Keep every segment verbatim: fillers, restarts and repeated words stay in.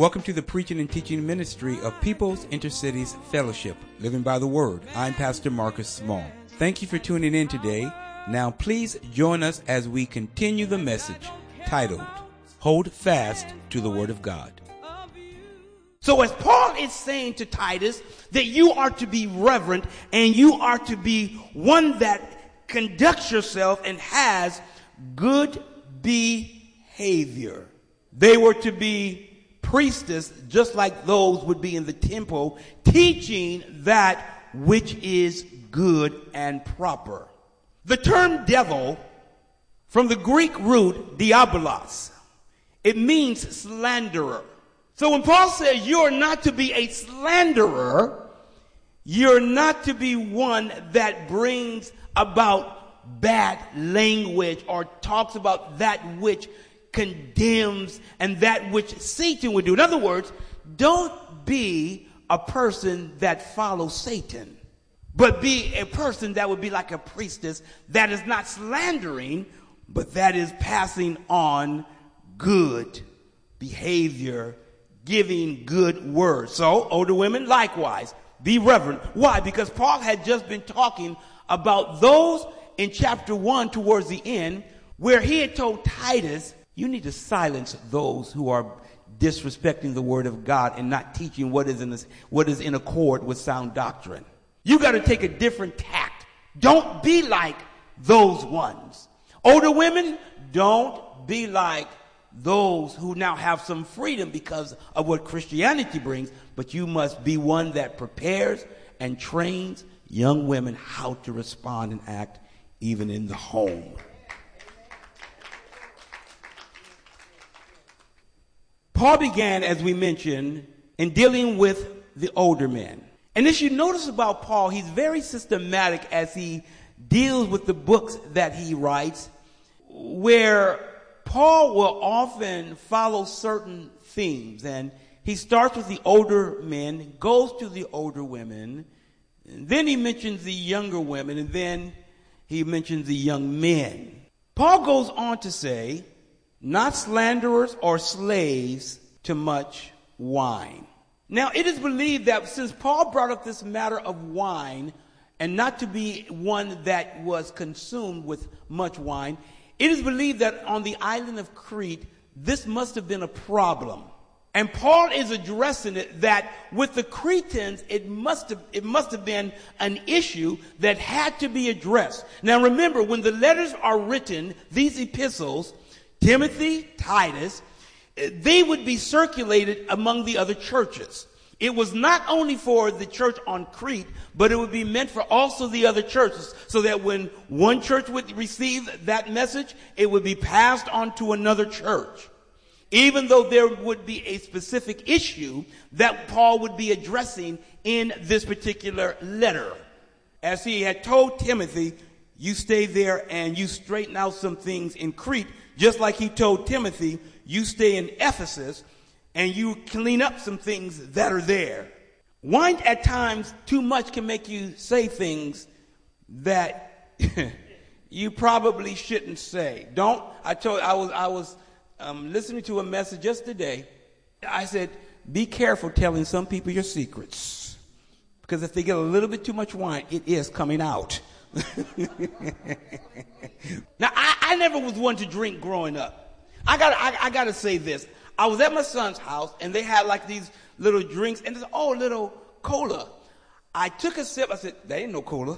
Welcome to the preaching and teaching ministry of People's Intercities Fellowship, Living by the Word. I'm Pastor Marcus Small. Thank you for tuning in today. Now please join us as we continue the message titled, Hold Fast to the Word of God. So as Paul is saying to Titus that you are to be reverent and you are to be one that conducts yourself and has good behavior. They were to be priestess just like those would be in the temple, teaching that which is good and proper. The term devil, from the Greek root diabolos, it means slanderer. So when Paul says you're not to be a slanderer, you're not to be one that brings about bad language or talks about that which condemns and that which Satan would do. In other words, don't be a person that follows Satan, but be a person that would be like a priestess that is not slandering, but that is passing on good behavior, giving good words. So older women, likewise, be reverent. Why? Because Paul had just been talking about those in chapter one towards the end, where he had told Titus, you need to silence those who are disrespecting the word of God and not teaching what is in this, what is in accord with sound doctrine. You got to take a different tact. Don't be like those ones. Older women, don't be like those who now have some freedom because of what Christianity brings, but you must be one that prepares and trains young women how to respond and act even in the home. Paul began, as we mentioned, in dealing with the older men. And as you notice about Paul, he's very systematic as he deals with the books that he writes, where Paul will often follow certain themes. And he starts with the older men, goes to the older women, and then he mentions the younger women, and then he mentions the young men. Paul goes on to say, not slanderers or slaves to much wine. Now, it is believed that since Paul brought up this matter of wine and not to be one that was consumed with much wine, it is believed that on the island of Crete, this must have been a problem. And Paul is addressing it that with the Cretans, it must have, it must have been an issue that had to be addressed. Now, remember, when the letters are written, these epistles, Timothy, Titus, they would be circulated among the other churches. It was not only for the church on Crete, but it would be meant for also the other churches, so that when one church would receive that message, it would be passed on to another church. Even though there would be a specific issue that Paul would be addressing in this particular letter. As he had told Timothy, you stay there and you straighten out some things in Crete, just like he told Timothy, you stay in Ephesus and you clean up some things that are there. Wine at times too much can make you say things that you probably shouldn't say. Don't. I told I was I was um, listening to a message just today. I said, be careful telling some people your secrets, because if they get a little bit too much wine, it is coming out. Now, I, I never was one to drink growing up. I got I, I got to say this. I was at my son's house, and they had like these little drinks, and there's oh, little cola. I took a sip. I said, "That ain't no cola,"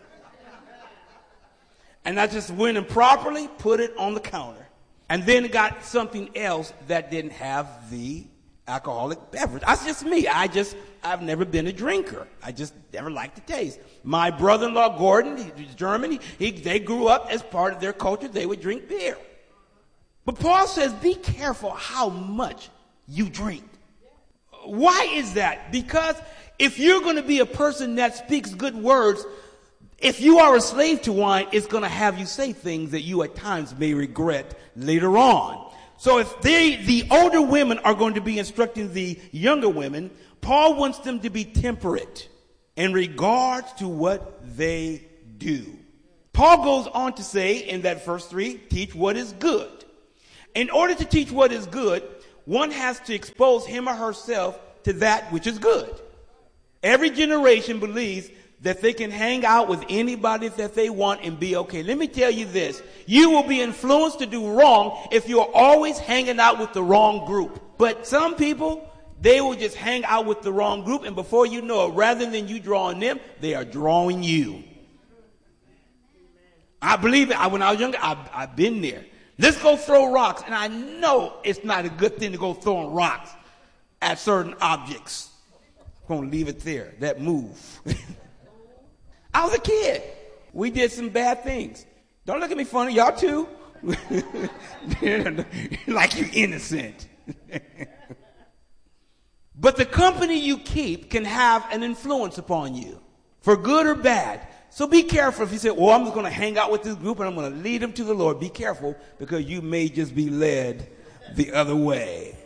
and I just went and properly put it on the counter, and then got something else that didn't have the alcoholic beverage. That's just me. I just I've never been a drinker. I just never liked the taste. My brother-in-law Gordon, he's German. He, he they grew up as part of their culture. They would drink beer. But Paul says, be careful how much you drink. Why is that? Because if you're going to be a person that speaks good words, if you are a slave to wine, it's going to have you say things that you at times may regret later on. So if they, the older women are going to be instructing the younger women, Paul wants them to be temperate in regards to what they do. Paul goes on to say in that verse three, teach what is good. In order to teach what is good, one has to expose him or herself to that which is good. Every generation believes that they can hang out with anybody that they want and be okay. Let me tell you this. You will be influenced to do wrong if you're always hanging out with the wrong group. But some people, they will just hang out with the wrong group, and before you know it, rather than you drawing them, they are drawing you. I believe it. I, when I was younger, I, I've been there. Let's go throw rocks. And I know it's not a good thing to go throwing rocks at certain objects. I'm going to leave it there, that move. I was a kid. We did some bad things. Don't look at me funny. Y'all too. Like you innocent. But the company you keep can have an influence upon you, for good or bad. So be careful if you say, well, I'm just going to hang out with this group and I'm going to lead them to the Lord. Be careful, because you may just be led the other way.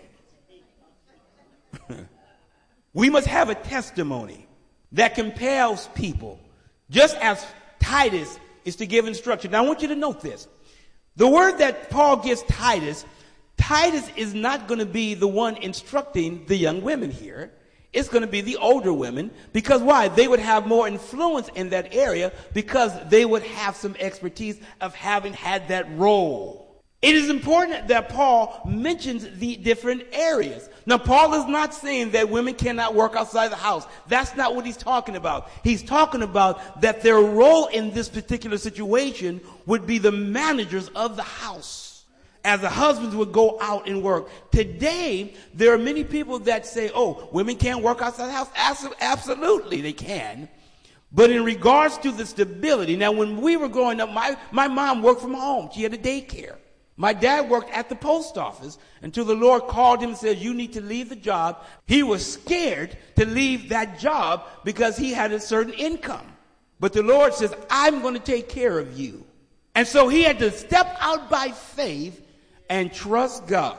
We must have a testimony that compels people, just as Titus is to give instruction. Now, I want you to note this. The word that Paul gives Titus, Titus is not going to be the one instructing the young women here. It's going to be the older women. Because why? They would have more influence in that area because they would have some expertise of having had that role. It is important that Paul mentions the different areas. Now, Paul is not saying that women cannot work outside the house. That's not what he's talking about. He's talking about that their role in this particular situation would be the managers of the house, as the husbands would go out and work. Today, there are many people that say, oh, women can't work outside the house. Absolutely, they can. But in regards to the stability, now when we were growing up, my, my mom worked from home. She had a daycare. My dad worked at the post office until the Lord called him and said, you need to leave the job. He was scared to leave that job because he had a certain income. But the Lord says, I'm going to take care of you. And so he had to step out by faith and trust God.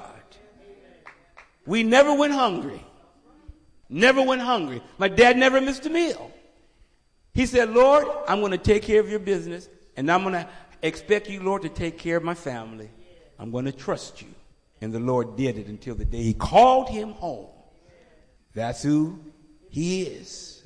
We never went hungry. Never went hungry. My dad never missed a meal. He said, Lord, I'm going to take care of your business, and I'm going to expect you, Lord, to take care of my family. I'm going to trust you. And the Lord did it until the day he called him home. That's who he is.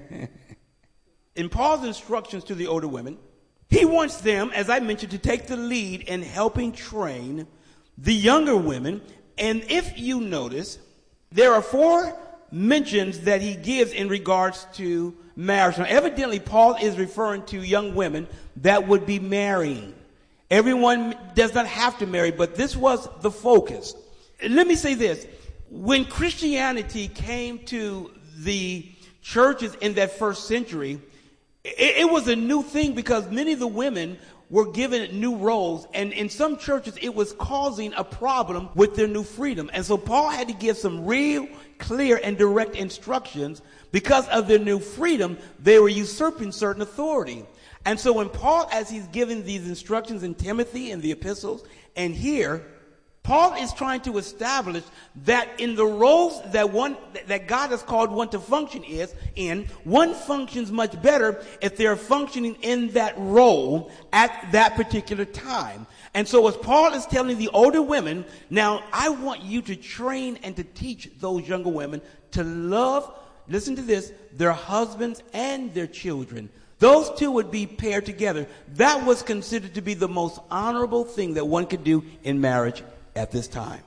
In Paul's instructions to the older women, he wants them, as I mentioned, to take the lead in helping train the younger women. And if you notice, there are four mentions that he gives in regards to marriage. Now, evidently, Paul is referring to young women that would be marrying. Everyone does not have to marry, but this was the focus. Let me say this. When Christianity came to the churches in that first century, it, it was a new thing because many of the women were given new roles, and in some churches it was causing a problem with their new freedom. And so Paul had to give some real clear and direct instructions. Because of their new freedom, they were usurping certain authority. And so when Paul, as he's giving these instructions in Timothy and the epistles, and here, Paul is trying to establish that in the roles that one that God has called one to function is in, one functions much better if they're functioning in that role at that particular time. And so as Paul is telling the older women, now I want you to train and to teach those younger women to love, listen to this, their husbands and their children. Those two would be paired together. That was considered to be the most honorable thing that one could do in marriage at this time.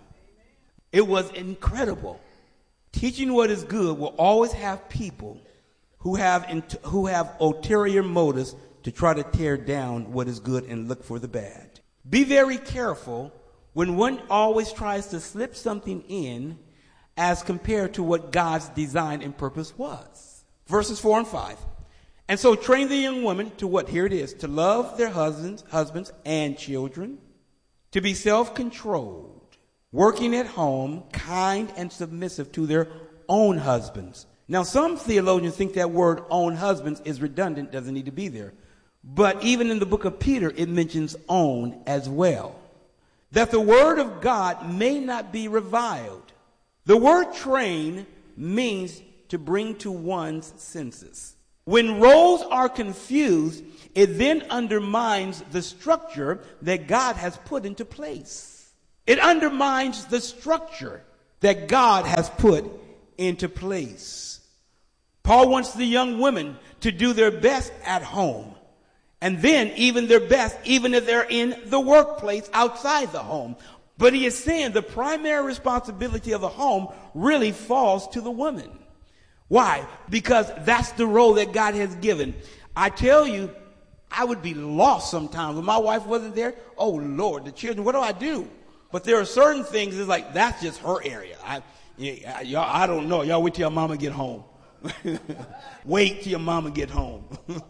It was incredible. Teaching what is good will always have people who have int- who have ulterior motives to try to tear down what is good and look for the bad. Be very careful when one always tries to slip something in as compared to what God's design and purpose was. Verses four and five. And so train the young women to what? Here it is. To love their husbands, husbands and children. To be self-controlled. Working at home, kind and submissive to their own husbands. Now, some theologians think that word own husbands is redundant, doesn't need to be there. But even in the book of Peter, it mentions own as well. That the word of God may not be reviled. The word train means to bring to one's senses. When roles are confused, it then undermines the structure that God has put into place. It undermines the structure. that God has put into place. Paul wants the young women to do their best at home, and then even their best even if they're in the workplace outside the home. But he is saying the primary responsibility of the home really falls to the woman. Why? Because that's the role that God has given. I tell you, I would be lost sometimes when my wife wasn't there. Oh, Lord, the children, what do I do? But there are certain things, it's like, that's just her area. I, yeah, y'all, I don't know. Y'all wait till your mama get home. Wait till your mama get home.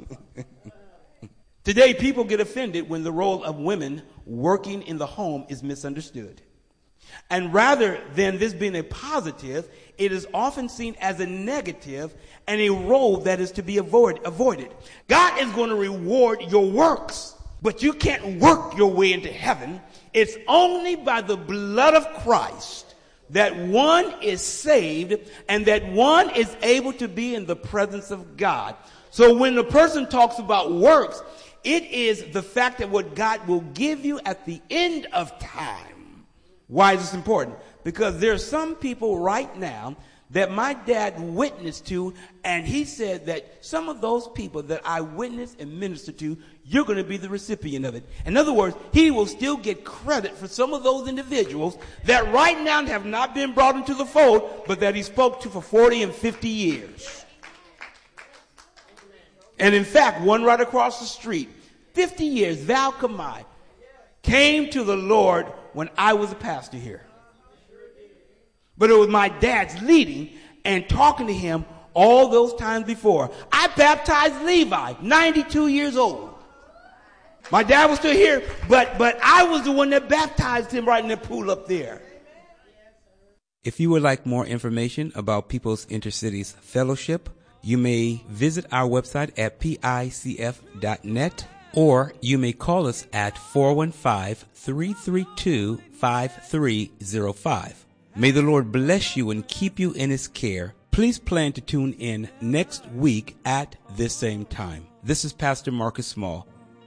Today, people get offended when the role of women working in the home is misunderstood. And rather than this being a positive, it is often seen as a negative and a role that is to be avoid, avoided. God is going to reward your works, but you can't work your way into heaven. It's only by the blood of Christ that one is saved and that one is able to be in the presence of God. So when the person talks about works, it is the fact that what God will give you at the end of time. Why is this important? Because there are some people right now that my dad witnessed to, and he said that some of those people that I witnessed and ministered to, you're going to be the recipient of it. In other words, he will still get credit for some of those individuals that right now have not been brought into the fold, but that he spoke to for forty and fifty years. And in fact, one right across the street, fifty years, Val Kamai, came to the Lord when I was a pastor here. But it was my dad's leading and talking to him all those times before. I baptized Levi, ninety-two years old. My dad was still here, but, but I was the one that baptized him right in the pool up there. If you would like more information about People's Intercities Fellowship, you may visit our website at P I C F dot net, or you may call us at four one five, three three two, five three zero five. May the Lord bless you and keep you in his care. Please plan to tune in next week at this same time. This is Pastor Marcus Small.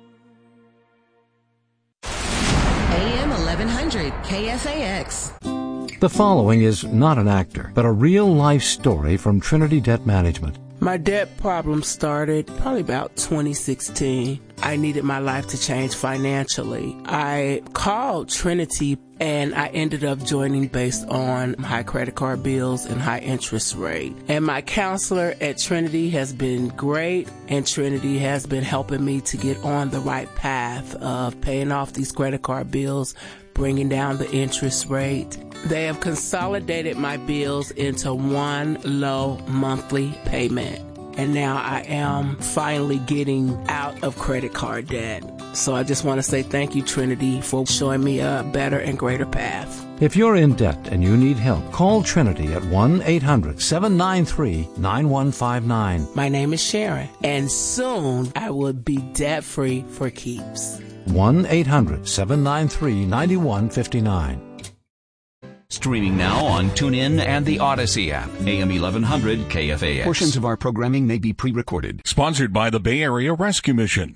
A M eleven hundred K F A X. The following is not an actor, but a real-life story from Trinity Debt Management. My debt problem started probably about twenty sixteen. I needed my life to change financially. I called Trinity and I ended up joining based on high credit card bills and high interest rate. And my counselor at Trinity has been great, and Trinity has been helping me to get on the right path of paying off these credit card bills, bringing down the interest rate. They have consolidated my bills into one low monthly payment. And now I am finally getting out of credit card debt. So I just want to say thank you, Trinity, for showing me a better and greater path. If you're in debt and you need help, call Trinity at one eight hundred, seven nine three, nine one five nine. My name is Sharon, and soon I will be debt-free for keeps. one eight hundred, seven nine three, nine one five nine. Streaming now on TuneIn and the Odyssey app. A M eleven hundred K F A X. Portions of our programming may be pre-recorded. Sponsored by the Bay Area Rescue Mission.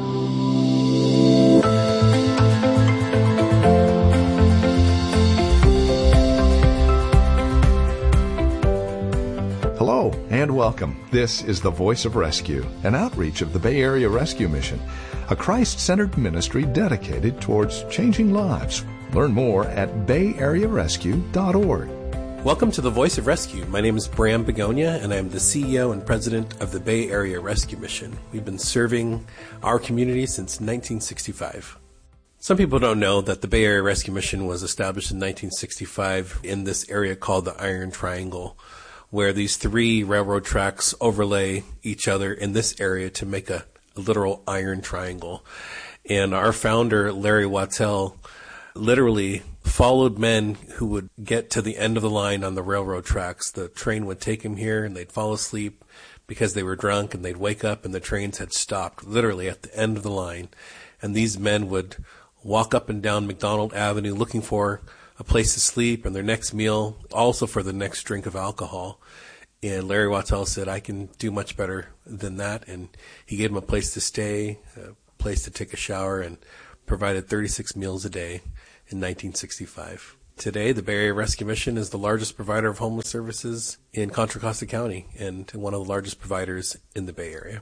Hello and welcome. This is the Voice of Rescue, an outreach of the Bay Area Rescue Mission, a Christ-centered ministry dedicated towards changing lives. Learn more at bay area rescue dot org. Welcome to the Voice of Rescue. My name is Bram Begonia, and I'm the C E O and President of the Bay Area Rescue Mission. We've been serving our community since nineteen sixty-five. Some people don't know that the Bay Area Rescue Mission was established in nineteen sixty-five in this area called the Iron Triangle, where these three railroad tracks overlay each other in this area to make a, a literal iron triangle. And our founder, Larry Wattell, literally followed men who would get to the end of the line on the railroad tracks. The train would take them here and they'd fall asleep because they were drunk, and they'd wake up and the trains had stopped literally at the end of the line. And these men would walk up and down McDonald Avenue looking for a place to sleep and their next meal, also for the next drink of alcohol. And Larry Wattell said, I can do much better than that. And he gave them a place to stay, a place to take a shower, and provided thirty-six meals a day in nineteen sixty-five. Today, the Bay Area Rescue Mission is the largest provider of homeless services in Contra Costa County and one of the largest providers in the Bay Area.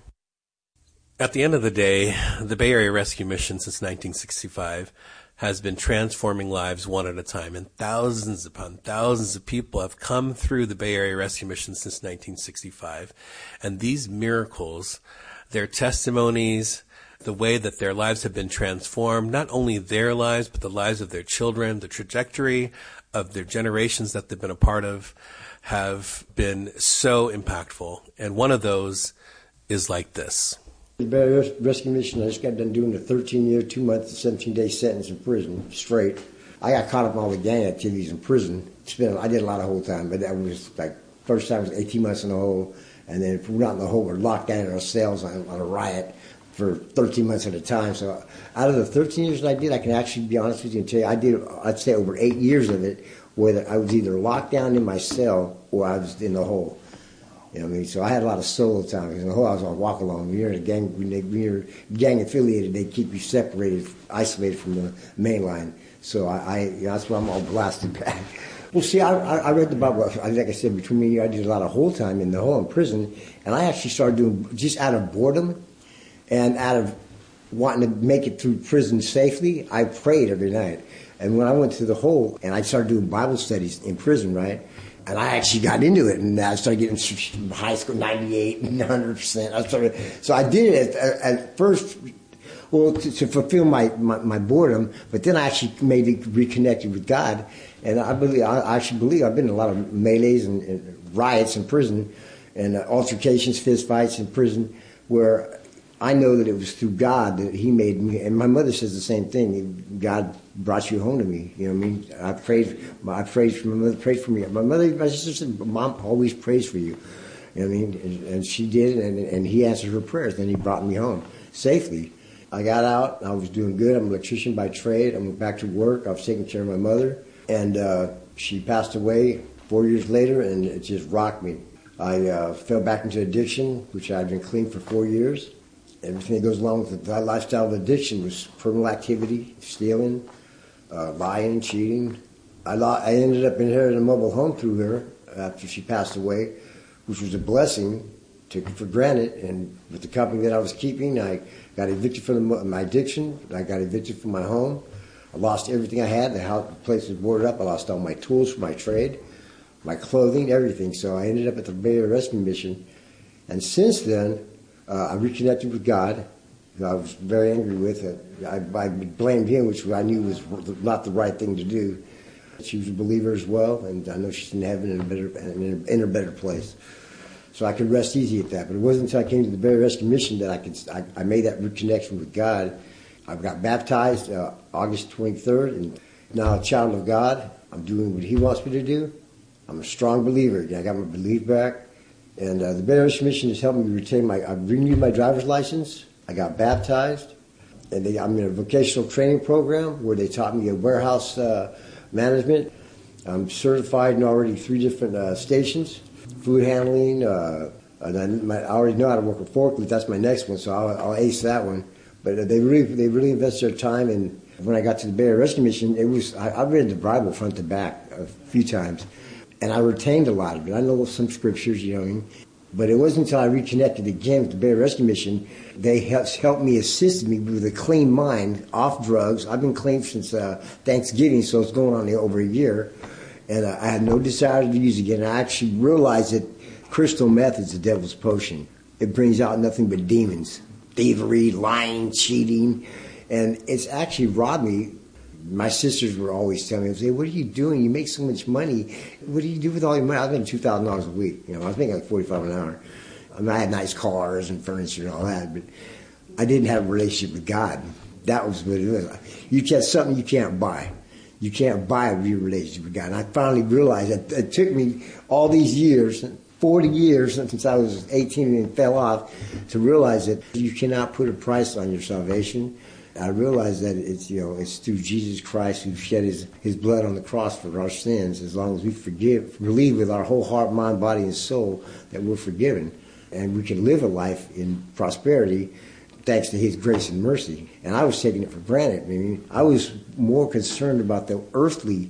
At the end of the day, the Bay Area Rescue Mission since nineteen sixty-five has been transforming lives one at a time, and thousands upon thousands of people have come through the Bay Area Rescue Mission since nineteen sixty-five. And these miracles, their testimonies, the way that their lives have been transformed, not only their lives, but the lives of their children, the trajectory of their generations that they've been a part of, have been so impactful. And one of those is like this. The Bay Area Rescue Mission, I just got done doing a thirteen-year, two-month, seventeen-day sentence in prison, straight. I got caught up in all the gang activities in prison. It's been, I did a lot of whole time, but that was like, first time was eighteen months in the hole, and then if we're not in the hole, we're locked down in our cells on, on a riot for thirteen months at a time. So out of the thirteen years that I did, I can actually be honest with you and tell you, I did, I'd say over eight years of it, where I was either locked down in my cell or I was in the hole. You know what I mean? So I had a lot of solo time. Because in the hole, I was on walk along. When you're in a gang, when, they, when you're gang affiliated, they keep you separated, isolated from the main line. So I, I you know, that's why I'm all blasted back. Well, see, I, I read the Bible. Like I said, between me and you, I did a lot of whole time in the hole in prison, and I actually started doing just out of boredom. And out of wanting to make it through prison safely, I prayed every night. And when I went to the hole, and I started doing Bible studies in prison, right? And I actually got into it, and I started getting high school, ninety-eight, one hundred percent. I started, so I did it at, at first, well, to, to fulfill my, my, my boredom, but then I actually made it reconnected with God. And I believe, I actually believe I've been in a lot of melees and, and riots in prison, and uh, altercations, fist fights in prison, where I know that it was through God that He made me, and my mother says the same thing. God brought you home to me. You know what I mean? I prayed. I prayed for my mother. Prayed for me. My mother, my sister said, "Mom always prays for you." You know what I mean? And, and she did, and, and He answered her prayers. Then He brought me home safely. I got out. I was doing good. I'm an electrician by trade. I went back to work. I was taking care of my mother, and uh, she passed away four years later, and it just rocked me. I uh, fell back into addiction, which I'd been clean for four years. Everything that goes along with the lifestyle of addiction was criminal activity, stealing, uh, lying, cheating. I, I ended up inheriting a mobile home through her after she passed away, which was a blessing, took it for granted. And with the company that I was keeping, I got evicted from the, my addiction. I got evicted from my home. I lost everything I had. The house, the place was boarded up. I lost all my tools for my trade, my clothing, everything. So I ended up at the Bay Area Rescue Mission. And since then, Uh, I reconnected with God, who I was very angry with. I, I blamed Him, which I knew was not the right thing to do. She was a believer as well, and I know she's in heaven in a better, in a, in a better place. So I could rest easy at that. But it wasn't until I came to the Bay Area Rescue Mission that I could. I, I made that reconnection with God. I got baptized uh, August twenty-third, and now a child of God. I'm doing what He wants me to do. I'm a strong believer. I got my belief back. And uh, the Bay Area Rescue Mission has helped me retain my, I've renewed my driver's license. I got baptized. And they, I'm in a vocational training program where they taught me a warehouse uh, management. I'm certified in already three different uh, stations, food handling. Uh, and I, my, I already know how to work a forklift. That's my next one, so I'll, I'll ace that one. But they really, they really invested their time. And when I got to the Bay Area Rescue Mission, it was I, I read the Bible front to back a few times. And I retained a lot of it. I know some scriptures, you know what I mean? But it wasn't until I reconnected again with the Bay Area Rescue Mission, they helped, helped me, assisted me with a clean mind, off drugs. I've been clean since uh, Thanksgiving, so it's going on over a year. And uh, I had no desire to use it again. I actually realized that crystal meth is the devil's potion. It brings out nothing but demons, thievery, lying, cheating. And it's actually robbed me. My sisters were always telling me, "Say, what are you doing? You make so much money. What do you do with all your money?" I was making two thousand dollars a week. You know, I was making like forty-five an hour. I mean, I had nice cars and furniture and all that, but I didn't have a relationship with God. That was what it was. You can't something you can't buy. You can't buy a real relationship with God. And I finally realized that it took me all these years, forty years since I was eighteen and fell off, to realize that you cannot put a price on your salvation. I realized that it's, you know, it's through Jesus Christ who shed his, his blood on the cross for our sins. As long as we forgive, believe with our whole heart, mind, body, and soul that we're forgiven. And we can live a life in prosperity thanks to His grace and mercy. And I was taking it for granted. I mean, I was more concerned about the earthly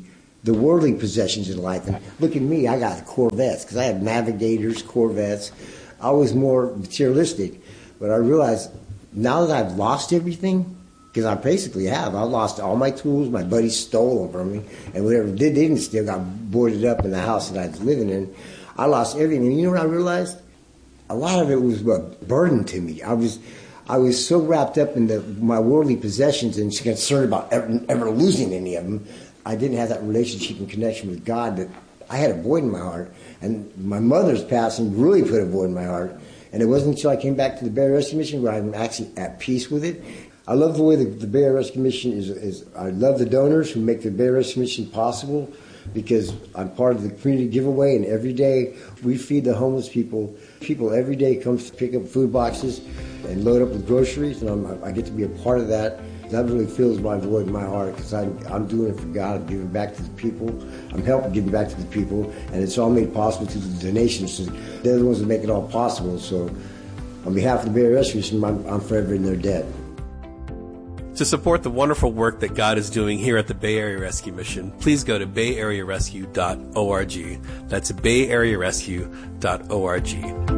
the worldly possessions in life. And look at me, I got Corvettes, because I had Navigators, Corvettes. I was more materialistic. But I realized now that I've lost everything, because I basically have, I lost all my tools, my buddies stole them from me, and whatever they didn't steal got boarded up in the house that I was living in. I lost everything. And you know what I realized? A lot of it was a burden to me. I was I was so wrapped up in the, my worldly possessions and concerned about ever, ever losing any of them, I didn't have that relationship and connection with God that I had a void in my heart. And my mother's passing really put a void in my heart. And it wasn't until I came back to the Bay Area Rescue Mission where I'm actually at peace with it. I love the way the, the Bay Area Rescue Mission is, is. I love the donors who make the Bay Area Rescue Mission possible, because I'm part of the community giveaway, and every day we feed the homeless people. People every day come to pick up food boxes and load up with groceries, and I'm, I get to be a part of that. That really fills my void in my heart, because I'm, I'm doing it for God. I'm giving back to the people. I'm helping give back to the people, and it's all made possible through the donations. So they're the ones that make it all possible. So on behalf of the Bay Area Rescue Mission, I'm, I'm forever in their debt. To support the wonderful work that God is doing here at the Bay Area Rescue Mission, please go to bay area rescue dot org. That's bay area rescue dot org.